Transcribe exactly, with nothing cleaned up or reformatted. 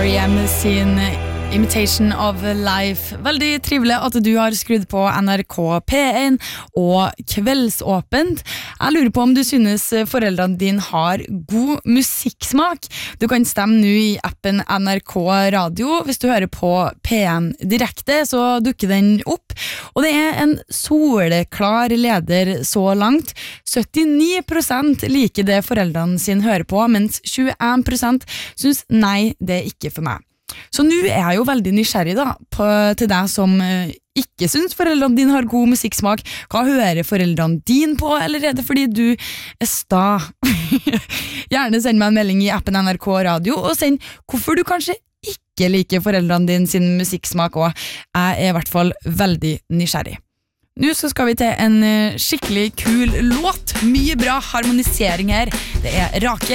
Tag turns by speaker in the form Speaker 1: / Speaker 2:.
Speaker 1: R E M sin Imitation of Life. Veldig trivelig at du har skrudd på N R K P én og Kveldsåpent. Jeg lurer på om du synes foreldrene dine har god musikksmak. Du kan stemme nå i appen N R K Radio. Hvis du hører på P én direkte, så dukker den opp. Og det er en soleklar leder så langt. syttini prosent liker det foreldrene sine hører på, mens tjueen prosent synes nei, det er ikke for meg. Så nå er jeg jo veldig nysgjerrig da, på, til deg som eh, ikke synes foreldrene dine har god musikksmak. Hva hører foreldrene dine på, eller er det fordi du er sta? Gjerne send meg en melding i appen N R K Radio, og send hvorfor du kanskje ikke liker foreldrene dine sin musikksmak også. Jeg er i hvert fall veldig nysgjerrig. Nå så skal vi til en skikkelig kul låt. Mye bra harmonisering her. Det er Rake